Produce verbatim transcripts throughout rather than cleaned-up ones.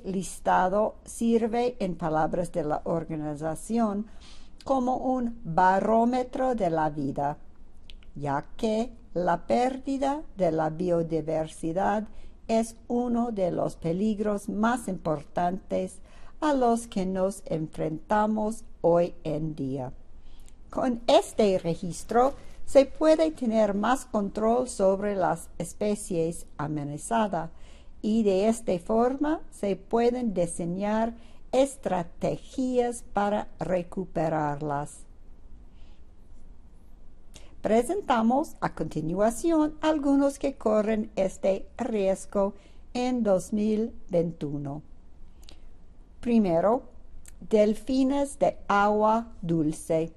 listado sirve, en palabras de la organización, como un barómetro de la vida, ya que la pérdida de la biodiversidad es uno de los peligros más importantes a los que nos enfrentamos hoy en día. Con este registro se puede tener más control sobre las especies amenazadas y de esta forma se pueden diseñar estrategias para recuperarlas. Presentamos a continuación algunos que corren este riesgo en dos mil veintiuno. Primero, delfines de agua dulce.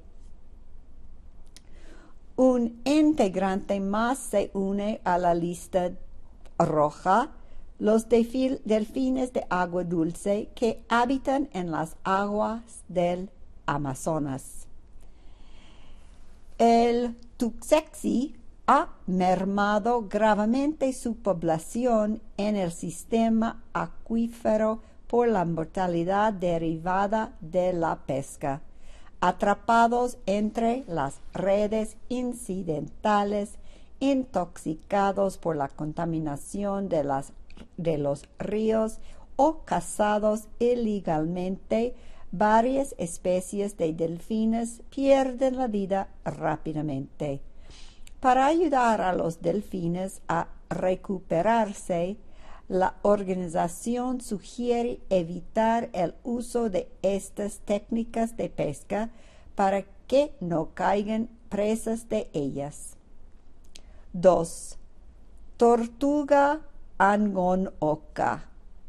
Un integrante más se une a la lista roja, los delfines de agua dulce que habitan en las aguas del Amazonas. El Tuxtli ha mermado gravemente su población en el sistema acuífero por la mortalidad derivada de la pesca, atrapados entre las redes incidentales, intoxicados por la contaminación de, las, de los ríos o cazados ilegalmente. Varias especies de delfines pierden la vida rápidamente. Para ayudar a los delfines a recuperarse, la organización sugiere evitar el uso de estas técnicas de pesca para que no caigan presas de ellas. dos. Tortuga angonoca.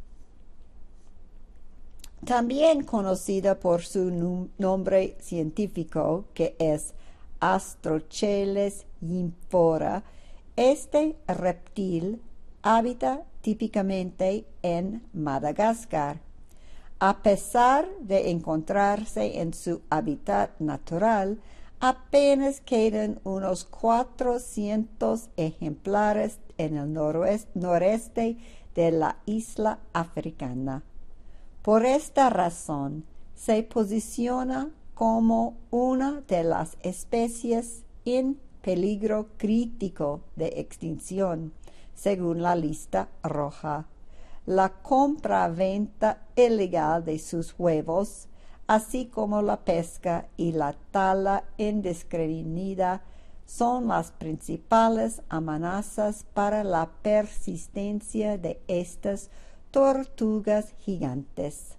También conocida por su nombre científico, que es Astrocheles nymphora, este reptil habita típicamente en Madagascar. A pesar de encontrarse en su hábitat natural, apenas quedan unos cuatrocientos ejemplares en el noroeste, noreste de la isla africana. Por esta razón, se posiciona como una de las especies en peligro crítico de extinción, según la lista roja. La compra-venta ilegal de sus huevos, así como la pesca y la tala indiscriminada, son las principales amenazas para la persistencia de estas tortugas gigantes.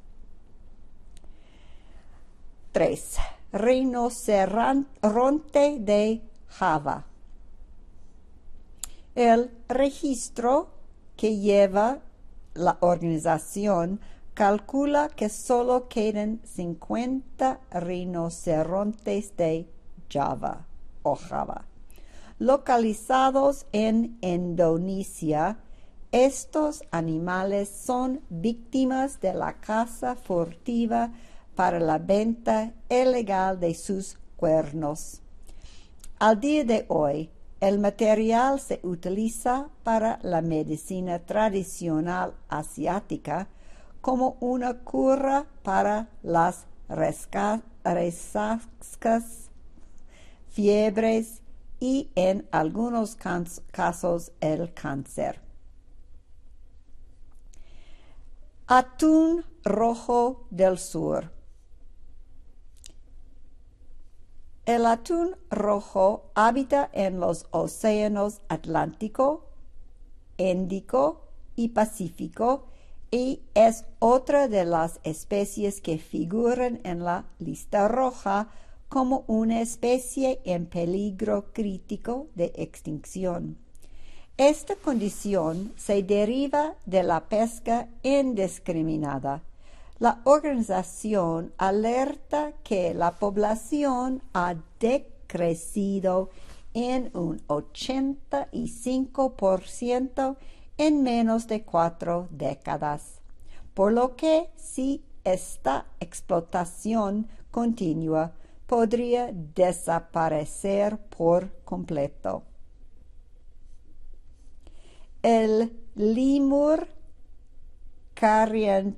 tres. Rinoceronte de Java. El registro que lleva la organización calcula que solo quedan cincuenta rinocerontes de Java o Java. Localizados en Indonesia, estos animales son víctimas de la caza furtiva para la venta ilegal de sus cuernos. Al día de hoy, el material se utiliza para la medicina tradicional asiática como una cura para las resacas, fiebres y, en algunos casos, el cáncer. Atún rojo del sur. El atún rojo habita en los océanos Atlántico, Índico y Pacífico y es otra de las especies que figuran en la lista roja como una especie en peligro crítico de extinción. Esta condición se deriva de la pesca indiscriminada. La organización alerta que la población ha decrecido en un ochenta y cinco por ciento en menos de cuatro décadas, por lo que si esta explotación continúa, podría desaparecer por completo. El lemur